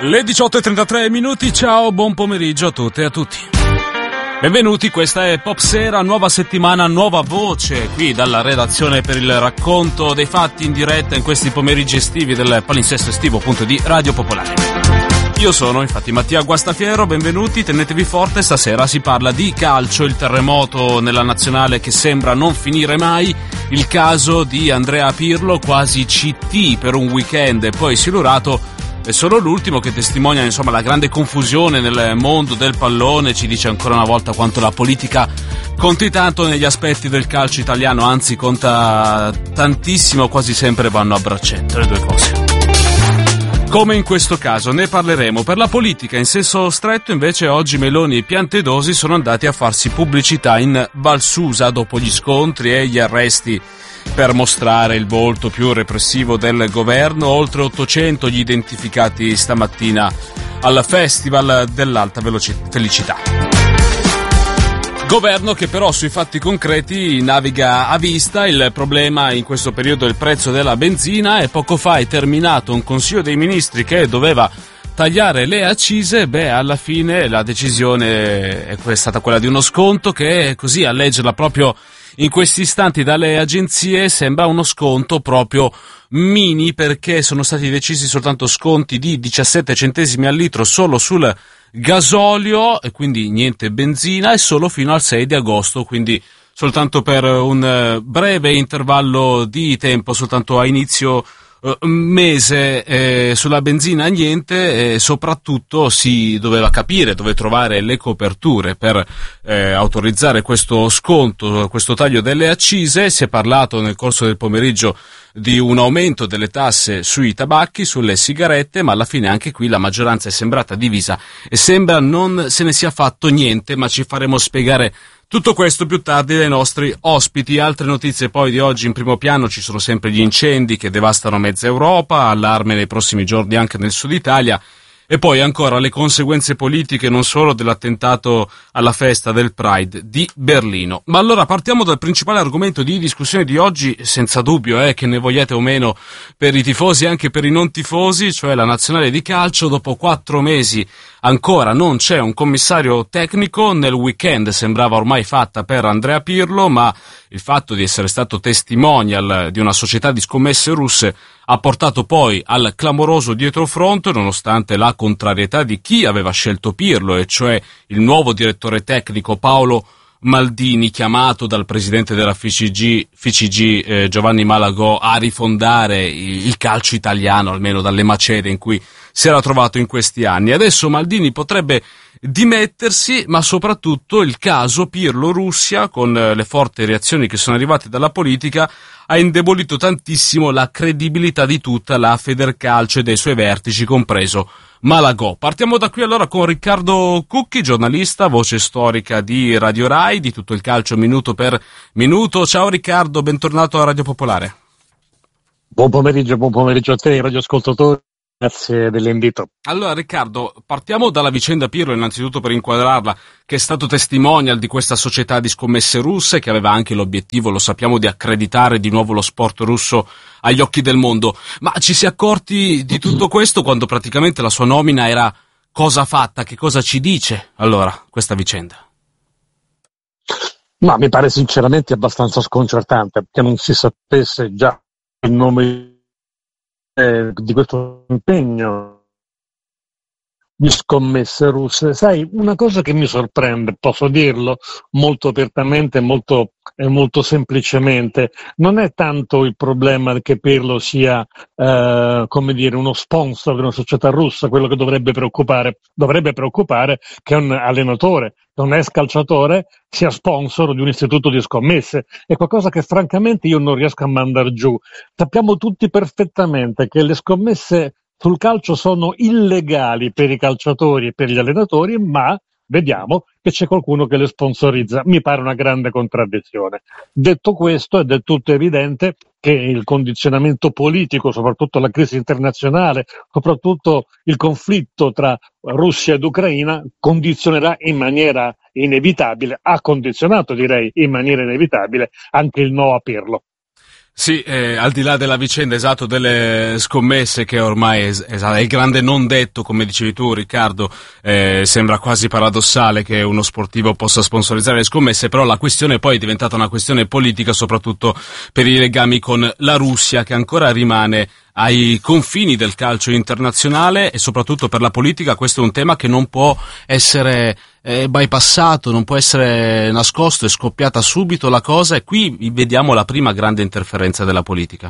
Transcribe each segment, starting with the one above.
Le 18:33 ciao, buon pomeriggio a tutte e a tutti. Benvenuti, questa è Pop Sera, nuova settimana, nuova voce qui dalla redazione per il racconto dei fatti in diretta in questi pomeriggi estivi del palinsesto estivo appunto di Radio Popolare. Io sono infatti Mattia Guastafiero, benvenuti, tenetevi forte, stasera si parla di calcio, il terremoto nella nazionale che sembra non finire mai, il caso di Andrea Pirlo, quasi CT per un weekend e poi silurato. È solo l'ultimo che testimonia insomma la grande confusione nel mondo del pallone, ci dice ancora una volta quanto la politica conti tanto negli aspetti del calcio italiano, anzi conta tantissimo, quasi sempre vanno a braccetto le due cose. Come in questo caso, ne parleremo. Per la politica in senso stretto invece oggi Meloni e Piantedosi sono andati a farsi pubblicità in Valsusa dopo gli scontri e gli arresti per mostrare il volto più repressivo del governo, oltre 800 gli identificati stamattina al Festival dell'Alta Felicità. Governo che però sui fatti concreti naviga a vista, il problema in questo periodo è il prezzo della benzina e poco fa è terminato un Consiglio dei Ministri che doveva tagliare le accise, alla fine la decisione è stata quella di uno sconto che così a leggerla proprio in questi istanti dalle agenzie sembra uno sconto proprio mini perché sono stati decisi soltanto sconti di 17 centesimi al litro solo sul gasolio e quindi niente benzina e solo fino al 6 di agosto, quindi soltanto per un breve intervallo di tempo, soltanto a inizio mese sulla benzina niente e soprattutto si doveva capire dove trovare le coperture per autorizzare questo sconto, questo taglio delle accise. Si è parlato nel corso del pomeriggio di un aumento delle tasse sui tabacchi, sulle sigarette, ma alla fine anche qui la maggioranza è sembrata divisa e sembra non se ne sia fatto niente, ma ci faremo spiegare tutto questo più tardi dai nostri ospiti. Altre notizie poi di oggi in primo piano: ci sono sempre gli incendi che devastano mezza Europa, allarme nei prossimi giorni anche nel sud Italia e poi ancora le conseguenze politiche non solo dell'attentato alla festa del Pride di Berlino. Ma allora partiamo dal principale argomento di discussione di oggi, senza dubbio che ne vogliate o meno per i tifosi e anche per i non tifosi, cioè la nazionale di calcio. Dopo 4 mesi ancora non c'è un commissario tecnico, nel weekend sembrava ormai fatta per Andrea Pirlo, ma il fatto di essere stato testimonial di una società di scommesse russe ha portato poi al clamoroso dietrofront, nonostante la contrarietà di chi aveva scelto Pirlo, e cioè il nuovo direttore tecnico Paolo Maldini, chiamato dal presidente della FICG Giovanni Malagò a rifondare il calcio italiano, almeno dalle macerie in cui si era trovato in questi anni. Adesso Maldini potrebbe dimettersi, ma soprattutto il caso Pirlo-Russia, con le forti reazioni che sono arrivate dalla politica, ha indebolito tantissimo la credibilità di tutta la Federcalcio e dei suoi vertici, compreso Malagò. Partiamo da qui allora con Riccardo Cucchi, giornalista, voce storica di Radio Rai, di tutto il calcio minuto per minuto. Ciao Riccardo, bentornato a Radio Popolare. Buon pomeriggio a te, radioascoltatori. Grazie dell'invito. Allora Riccardo, partiamo dalla vicenda Pirlo innanzitutto per inquadrarla, che è stato testimonial di questa società di scommesse russe che aveva anche l'obiettivo, lo sappiamo, di accreditare di nuovo lo sport russo agli occhi del mondo. Ma ci si è accorti di tutto questo quando praticamente la sua nomina era cosa fatta? Che cosa ci dice allora questa vicenda? Ma mi pare sinceramente abbastanza sconcertante che non si sapesse già il nome di questo impegno di scommesse russe. Sai, una cosa che mi sorprende, posso dirlo molto apertamente e molto semplicemente, non è tanto il problema che Pirlo sia uno sponsor di una società russa. Quello che dovrebbe preoccupare che un allenatore, che un ex calciatore sia sponsor di un istituto di scommesse. È qualcosa che francamente io non riesco a mandar giù. Sappiamo tutti perfettamente che le scommesse sul calcio sono illegali per i calciatori e per gli allenatori, ma vediamo che c'è qualcuno che le sponsorizza. Mi pare una grande contraddizione. Detto questo, è del tutto evidente che il condizionamento politico, soprattutto la crisi internazionale, soprattutto il conflitto tra Russia ed Ucraina, condizionerà in maniera inevitabile, ha condizionato direi in maniera inevitabile anche il no a Pirlo. Sì, al di là della vicenda, esatto, delle scommesse, che ormai è il grande non detto, come dicevi tu, Riccardo, sembra quasi paradossale che uno sportivo possa sponsorizzare le scommesse, però la questione poi è diventata una questione politica, soprattutto per i legami con la Russia, che ancora rimane ai confini del calcio internazionale, e soprattutto per la politica questo è un tema che non può essere bypassato, non può essere nascosto, è scoppiata subito la cosa, e qui vediamo la prima grande interferenza della politica.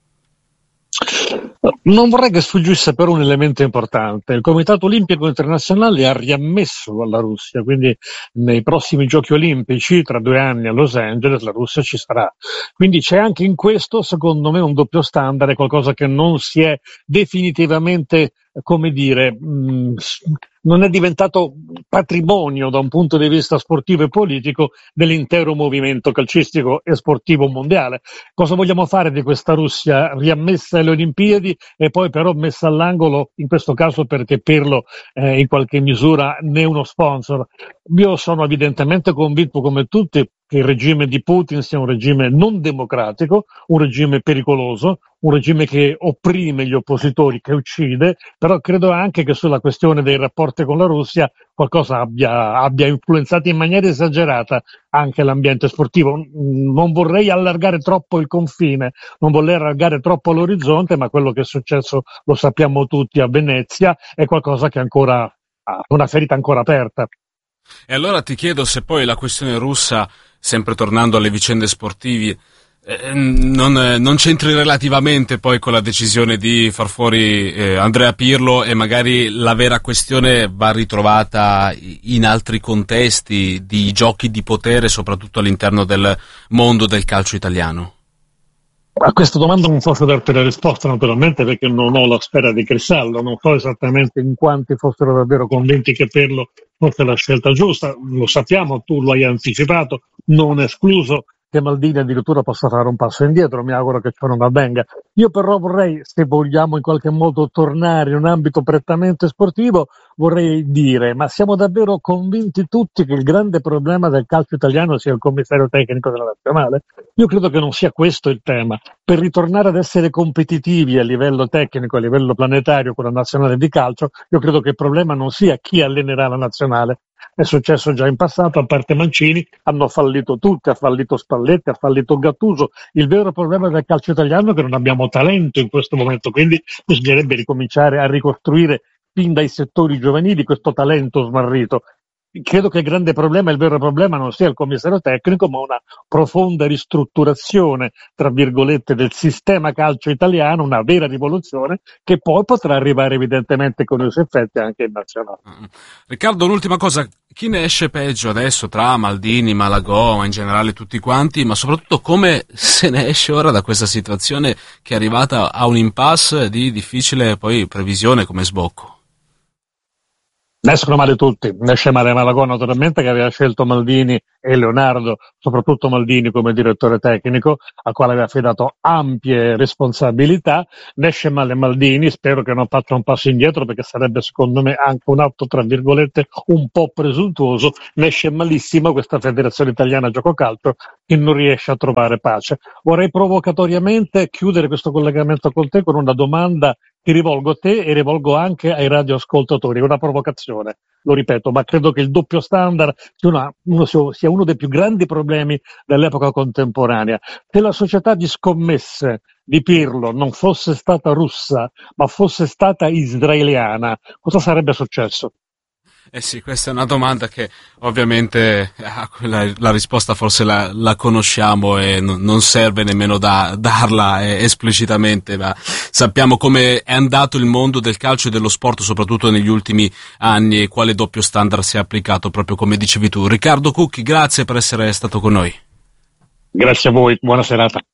Non vorrei che sfuggisse però un elemento importante. Il Comitato Olimpico Internazionale ha riammesso alla Russia, quindi nei prossimi Giochi Olimpici, tra 2 anni a Los Angeles, la Russia ci sarà. Quindi c'è anche in questo, secondo me, un doppio standard, qualcosa che non si è definitivamente, come dire, non è diventato patrimonio da un punto di vista sportivo e politico dell'intero movimento calcistico e sportivo mondiale. Cosa vogliamo fare di questa Russia riammessa alle Olimpiadi e poi però messa all'angolo, in questo caso perché Pirlo in qualche misura ne è uno sponsor? Io sono evidentemente convinto, come tutti, che il regime di Putin sia un regime non democratico, un regime pericoloso, un regime che opprime gli oppositori, che uccide, però credo anche che sulla questione dei rapporti con la Russia qualcosa abbia influenzato in maniera esagerata anche l'ambiente sportivo. Non vorrei allargare troppo il confine, non vorrei allargare troppo l'orizzonte, ma quello che è successo, lo sappiamo tutti, a Venezia è qualcosa che ancora ha una ferita ancora aperta. E allora ti chiedo se poi la questione russa, sempre tornando alle vicende sportivi, non c'entri relativamente poi con la decisione di far fuori Andrea Pirlo, e magari la vera questione va ritrovata in altri contesti di giochi di potere, soprattutto all'interno del mondo del calcio italiano? A questa domanda non posso darti la risposta, naturalmente, perché non ho la sfera di cristallo, non so esattamente in quanti fossero davvero convinti che Pirlo fosse la scelta giusta. Lo sappiamo, tu lo hai anticipato, non è escluso che Maldini addirittura possa fare un passo indietro, mi auguro che ciò non avvenga. Io però vorrei, se vogliamo in qualche modo tornare in un ambito prettamente sportivo, vorrei dire, ma siamo davvero convinti tutti che il grande problema del calcio italiano sia il commissario tecnico della nazionale? Io credo che non sia questo il tema. Per ritornare ad essere competitivi a livello tecnico, a livello planetario con la nazionale di calcio, io credo che il problema non sia chi allenerà la nazionale. È successo già in passato, a parte Mancini, hanno fallito tutti, ha fallito Spalletti, ha fallito Gattuso. Il vero problema del calcio italiano è che non abbiamo talento in questo momento, quindi bisognerebbe ricominciare a ricostruire fin dai settori giovanili questo talento smarrito. Credo che il grande problema, il vero problema non sia il commissario tecnico, ma una profonda ristrutturazione, tra virgolette, del sistema calcio italiano, una vera rivoluzione che poi potrà arrivare evidentemente con i suoi effetti anche in nazionale. Riccardo, un'ultima cosa, chi ne esce peggio adesso tra Maldini, Malagò, ma in generale tutti quanti, ma soprattutto come se ne esce ora da questa situazione che è arrivata a un impasse di difficile poi previsione come sbocco? Ne escono male tutti, ne esce male Malagò naturalmente, che aveva scelto Maldini e Leonardo, soprattutto Maldini come direttore tecnico, al quale aveva affidato ampie responsabilità. Ne esce male Maldini, spero che non faccia un passo indietro, perché sarebbe secondo me anche un atto tra virgolette un po' presuntuoso. Ne esce malissimo questa Federazione Italiana Gioco Calcio, che non riesce a trovare pace. Vorrei provocatoriamente chiudere questo collegamento con te con una domanda che rivolgo a te e rivolgo anche ai radioascoltatori, una provocazione, lo ripeto, ma credo che il doppio standard sia uno dei più grandi problemi dell'epoca contemporanea. Se la società di scommesse di Pirlo non fosse stata russa, ma fosse stata israeliana, cosa sarebbe successo? Eh sì, questa è una domanda che ovviamente la risposta forse la conosciamo e non serve nemmeno darla esplicitamente, ma sappiamo come è andato il mondo del calcio e dello sport, soprattutto negli ultimi anni, e quale doppio standard si è applicato, proprio come dicevi tu. Riccardo Cucchi, grazie per essere stato con noi. Grazie a voi, buona serata.